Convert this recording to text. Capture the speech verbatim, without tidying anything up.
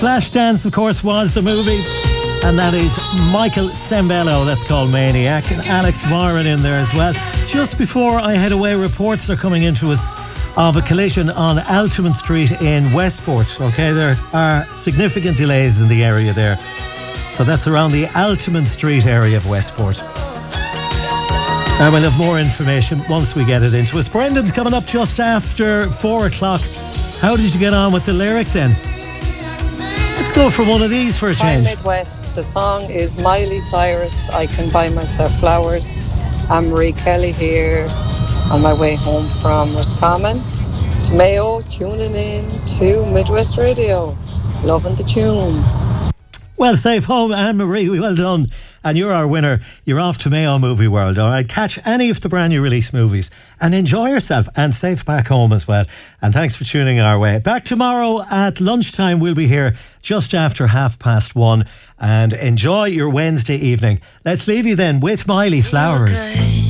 Flashdance, of course, was the movie. And that is Michael Sembello, that's called Maniac, and Alex Moran in there as well. Just before I head away, reports are coming into us of a collision on Altamont Street in Westport. Okay, there are significant delays in the area there. So that's around the Altamont Street area of Westport. And we'll have more information once we get it into us. Brendan's coming up just after four o'clock. How did you get on with the lyric then? Let's go for one of these for a change. Hi Midwest, the song is Miley Cyrus, I Can Buy Myself Flowers. I'm Marie Kelly here on my way home from Roscommon to Mayo, tuning in to Midwest Radio, loving the tunes. Well, safe home, Anne-Marie, well done. And you're our winner. You're off to Mayo Movie World, all right? Catch any of the brand new release movies and enjoy yourself, and safe back home as well. And thanks for tuning our way. Back tomorrow at lunchtime. We'll be here just after half past one. And enjoy your Wednesday evening. Let's leave you then with Miley Flowers.